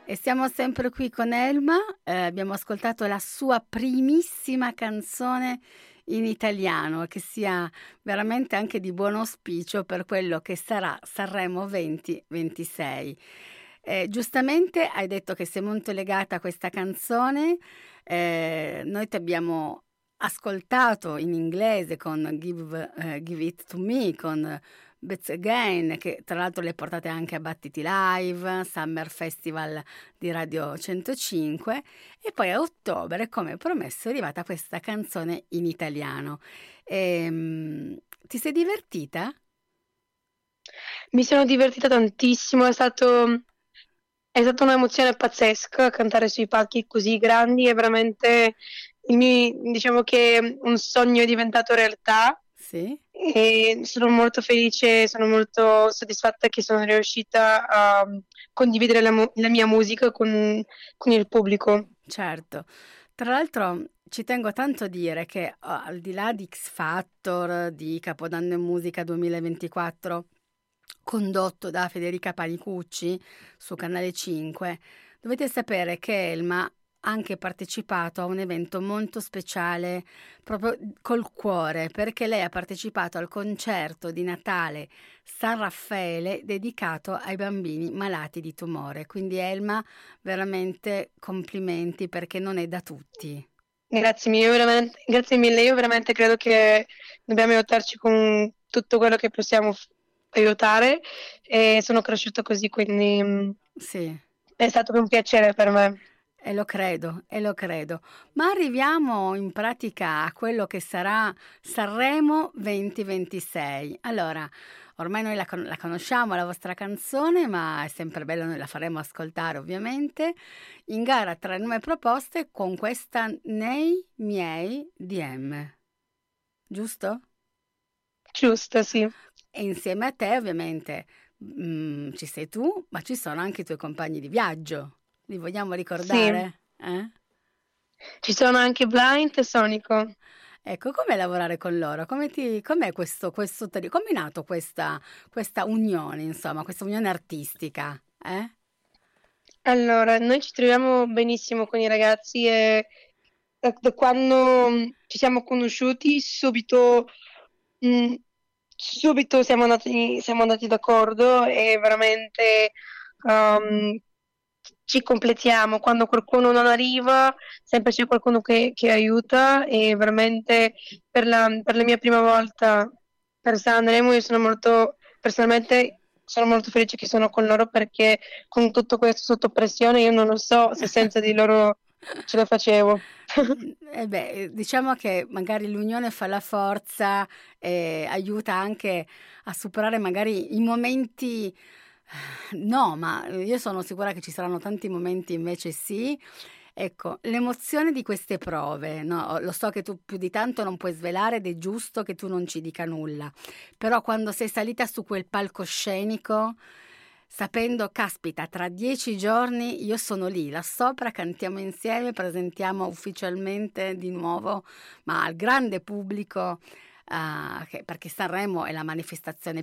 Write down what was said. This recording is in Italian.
E siamo sempre qui con Elma, abbiamo ascoltato la sua primissima canzone in italiano, che sia veramente anche di buon auspicio per quello che sarà Sanremo 2026. Giustamente hai detto che sei molto legata a questa canzone, noi ti abbiamo ascoltato in inglese con Give It To Me, con Bets Again, che tra l'altro le portate anche a Battiti Live, Summer Festival di Radio 105, e poi a ottobre, come promesso, è arrivata questa canzone in italiano. Ti sei divertita? Mi sono divertita tantissimo, è stata un'emozione pazzesca cantare sui palchi così grandi, è veramente, diciamo che un sogno è diventato realtà Sì? e sono molto felice, sono molto soddisfatta che sono riuscita a condividere la mia musica con il pubblico. Certo. Tra l'altro ci tengo tanto a dire che al di là di X Factor, di Capodanno in Musica 2024, condotto da Federica Panicucci su Canale 5, dovete sapere che Elma ha anche partecipato a un evento molto speciale proprio col cuore, perché lei ha partecipato al concerto di Natale San Raffaele dedicato ai bambini malati di tumore. Quindi Elma, veramente complimenti perché non è da tutti. Grazie mille, io veramente credo che dobbiamo aiutarci con tutto quello che possiamo aiutare e sono cresciuta così, quindi Sì. è stato un piacere per me. E lo credo. Ma arriviamo in pratica a quello che sarà Sanremo 2026. Allora, ormai noi la conosciamo, la vostra canzone, ma è sempre bello, noi la faremo ascoltare ovviamente. In gara tra nuove proposte con questa Nei miei DM, giusto? Giusto, sì. E insieme a te ovviamente ci sei tu, ma ci sono anche i tuoi compagni di viaggio. Li vogliamo Sì, ricordare? Eh? ci sono anche Blind e Sonico. Ecco, com'è lavorare con loro? Com'è com'è nato questa unione, insomma, questa unione artistica? Eh? Allora, noi ci troviamo benissimo con i ragazzi e da quando ci siamo conosciuti, mh, subito siamo andati d'accordo e veramente um, ci completiamo. Quando qualcuno non arriva, sempre c'è qualcuno che aiuta e veramente per la mia prima volta per Sanremo io personalmente sono molto felice che sono con loro perché con tutto questo sotto pressione io non lo so se senza di loro ce la facevo. Eh beh, diciamo che magari l'unione fa la forza e aiuta anche a superare magari i momenti. No, ma io sono sicura che ci saranno tanti momenti invece sì. Ecco, l'emozione di queste prove, no? Lo so che tu più di tanto non puoi svelare ed è giusto che tu non ci dica nulla, però quando sei salita su quel palcoscenico, sapendo, caspita, tra 10 giorni io sono lì, là sopra, cantiamo insieme, presentiamo ufficialmente di nuovo, ma al grande pubblico, perché Sanremo è la manifestazione